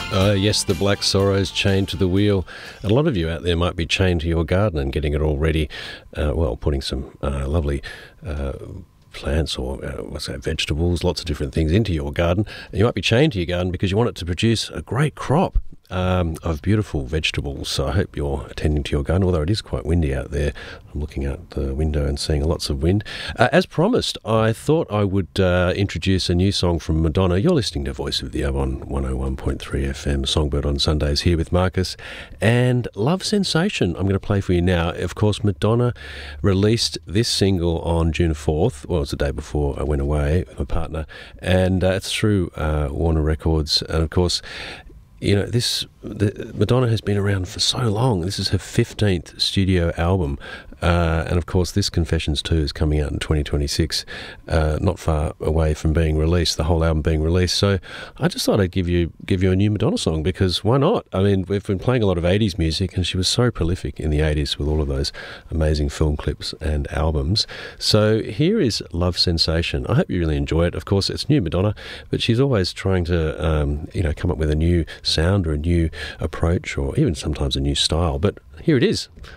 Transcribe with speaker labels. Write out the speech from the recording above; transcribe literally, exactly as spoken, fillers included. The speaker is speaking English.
Speaker 1: Uh, yes, the Black Sorrows, Chained to the Wheel. A lot of you out there might be chained to your garden and getting it all ready, uh, well, putting some uh, lovely uh, plants or uh, what's that, vegetables, lots of different things into your garden. And you might be chained to your garden because you want it to produce a great crop um, of beautiful vegetables. So I hope you're attending to your garden, although it is quite windy out there. I'm looking out the window and seeing lots of wind. Uh, as promised, I thought I would uh, introduce a new song from Madonna. You're listening to Voice of the Avon, one oh one point three F M, Songbird on Sundays, here with Marcus. And Love Sensation, I'm going to play for you now. Of course, Madonna released this single on June fourth. Well, it was the day before I went away with my partner. And uh, it's through uh, Warner Records. And, of course, you know, this the, Madonna has been around for so long. This is her fifteenth studio album. Uh, and, of course, this Confessions two is coming out in twenty twenty-six, uh, not far away from being released, the whole album being released. So I just thought I'd give you give you a new Madonna song, because why not? I mean, we've been playing a lot of eighties music, and she was so prolific in the eighties with all of those amazing film clips and albums. So here is Love Sensation. I hope you really enjoy it. Of course, it's new Madonna, but she's always trying to, um, you know, come up with a new sound or a new approach, or even sometimes a new style. But here it is,